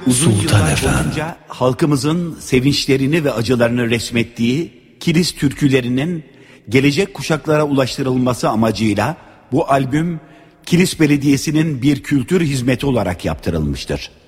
uzun Sultan yıllar Efendi. boyunca halkımızın sevinçlerini ve acılarını resmettiği Kilis türkülerinin gelecek kuşaklara ulaştırılması amacıyla bu albüm Kilis Belediyesi'nin bir kültür hizmeti olarak yaptırılmıştır.